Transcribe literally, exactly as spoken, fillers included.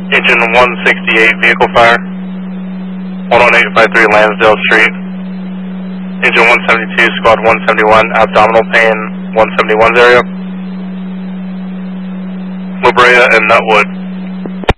Engine one sixty-eight, vehicle fire. one one eight five three Lansdale Street. Engine one seventy-two, squad one seventy-one, abdominal pain, one seventy-one's area. La Brea and Nutwood.